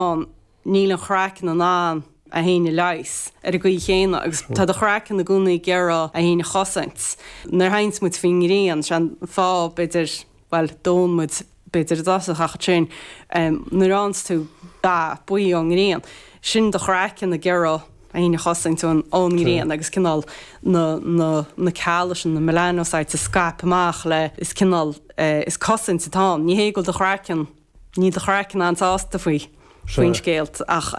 an níl an chráicin an an a héine leis a go chéine agus tá a chráicin na gúnaí gera a héine chosaint. Nar hains mu fingeríon sean fá beidir well dón mu beidir das a chachatin nar ans tú da buí an réon. Sin de chráicin na gera a héine chosaint an réon agus cinál na cálasin na melanocyte a scap amach le is cinál is cosaint atá. Ní hé go de chráicin ní de chráicin an ásta faoi faoin scéalt ach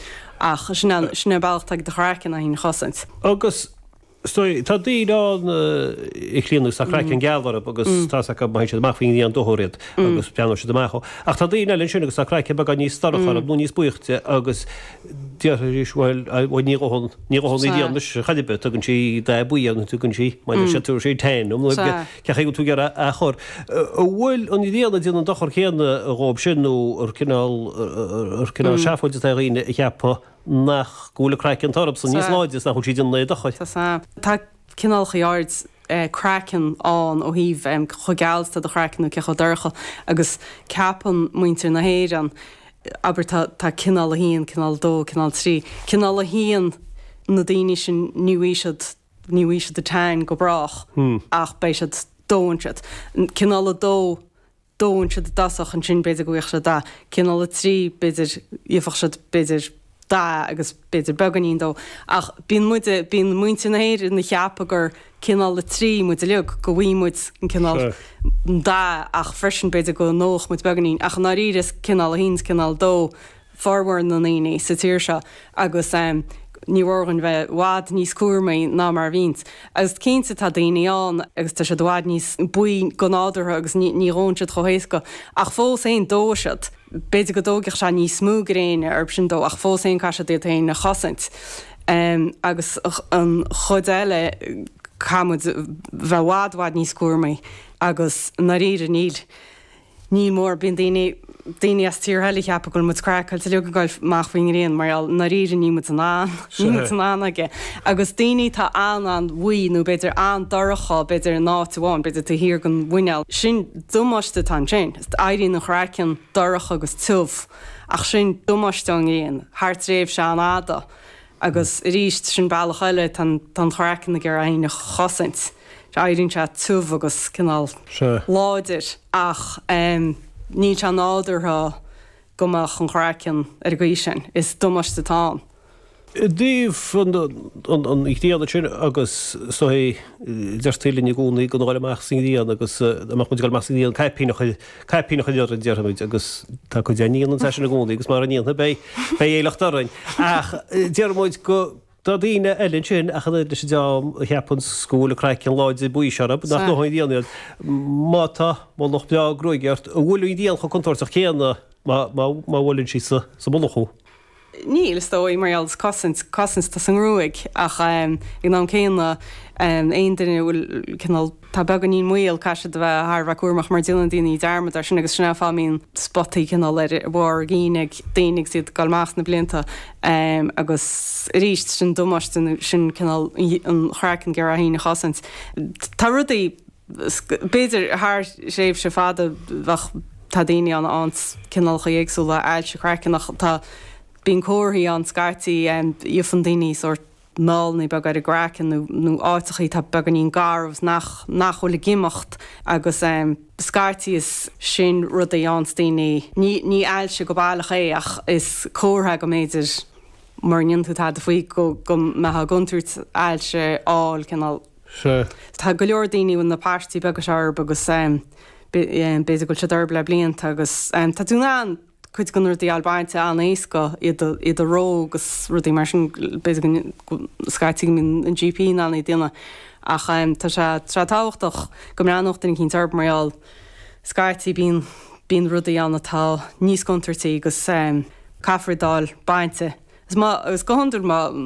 sinna bailach de chráicin a hín chosaint. Agus tá dí an I chlíanú sa chráicin gealhar agus tá go mai sé amach faoin an dóthóréad agus peanú se amach. Ach tá dí linn sinna agus sa chráicin bag níos starachar nó níos buíochte agus dearíshil ní íon chadibe tugann si de buíann tugann si mai sé tú sé tain ce go tú gar a chur. Bhfuil an díana díana an dochar chéanna rób sinú ar cinál seafuid a riine cheappa nach gúla craicin tarb san níos láidir nach chuí le dochaid. Tá cinál chaard crackan an ó híh chogáilsta do chracanú cecho dúcha agus ceapan muintir na héan aber tá cinál a híon cinál dó cinál trí. Cinál a híon na daine sin níhuiisiad de tain go brach ach béisiad dóinsead. Cinál a dóinsead dasach an sin beidir goich se dá. Cinál a trí beidir ífach se beidir da agus beidir beganín dó ach bín muinte na héir in na cheappa gur cinál le trí mu leog go bhímuid an cinál da ach freisin beidir go nóch mu beganín ach na ríris cinál a hís cinál dó forhar na naine sa tíir se agus níorgan bheith bhád níos cuairmaí ná mar víns. Agus cénta tá daine an agus tá sé dhád níos buí go nádartha agus nírónsead chohéisca ach fós éon dóisiad. Beidir go dógach se níos smú gréine ar sin dó ach fós éon caiise dé taon na chasaint. Agus an chodéile chamud bheith bhád níos cuairmaí agus na riad ní mór bíon daine as tíor heile cheappa goil mu cracail te leog gáil mach faoin réon mar na riad ní mu an aige. Agus daine tá an bhuii nó beidir an doracha beidir náháin beidir tá hir gon bhuineal. Sin dumáiste tá sin. Is éirí na chráicin doracha agus tuh ach sin dumáiste an réon. Thart réomh se an áda agus ríist sin bailach eile tan chráicin na gur aine chosaint. Éirín se tuh agus cinál láidir ach ní an ádartha gomach an chráicin ar go sin is dumáiste tá. Díomh an ítíana sin agus deirtílinn i gúnaí go nóáil amach sííon agus amach mu goach sííon caiipíach dear dearmid agus tá go déanaíon an teisina gúnaí agus mar aíon bé éileach dorain. Ach dearmid go Tá daine eilinn sin a chana lei sé deam cheapan scúla craicin láid buí searab nach nóhain díanaad mátá má nach beag groigeart a bhfuil í díal chu contortach chéanna má bhfuilinn si sa molachú. Níl dóí marall cosint tá san ruúig ach ag ná céanna aon duine bhfuil cinál tá beganí muil caiise bheith thbh cuaach mar dúlan daoine dearmad ar sin agus sinna fáín spottaí cinál le bhór gíineag daananig siad galmach na blianta agus ríist sin dumáiste sin cinál an chráicin gur a hína chasaint. Tá rudaí beidir th séobh se fada bheith tá daine an ans cinál chaéagsú le eil se chráicinach tá bín cóirí an scartaí fan daoine or nálnaí bag ar a grácin nó áitichaí tá beganíon garbhs nachhfuil gimimecht agus scartaí is sin rud é an daoine ní eil se go bailach é ach is cóirtha go méidir marnion tú tá a faoi go metha gunúirt eil se áil cinál. Tá go leor daoine bhain na páirtí begus arb agus beidir go se darb le blianta agus tá dúna chuid gunnar dí Albáinte an éasca iad a ró agus rudí mar sin beidir scaití an GP ná í dtíana ach tá se táhachtach go meanachtain cinn tarb maráil scaití bíon rudaí an atá níos contartaí agus caafradáil bainte. Agus go honúir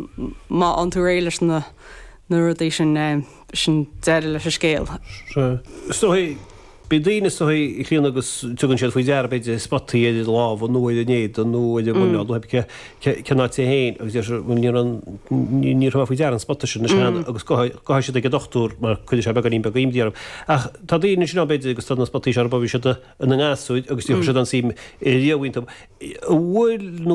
má an tú réiles na rudí sin deire leis a scéal. Bíine so chlíon agus tugann siad faoi dearbeid spottaí láh nuid néad an nuid bhile cená héin agus ní faoi dear an spotta sin na sean agus cai si ag dochtú mar chuidir se beganí be imdíarm. Ach tá daine sin beidir agus tá na spottaí se bhí se an gáúid agus tí se an sim rihaintam. Bhfuil